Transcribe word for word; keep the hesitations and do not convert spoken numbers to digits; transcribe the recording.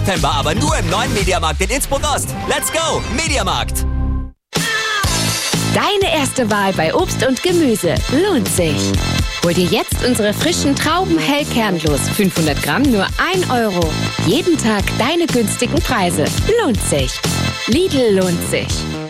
September aber nur im neuen Mediamarkt in Innsbruck Ost. Let's go, Mediamarkt! Deine erste Wahl bei Obst und Gemüse lohnt sich. Hol dir jetzt unsere frischen Trauben hellkernlos. fünfhundert Gramm nur ein Euro. Jeden Tag deine günstigen Preise. Lohnt sich. Lidl lohnt sich.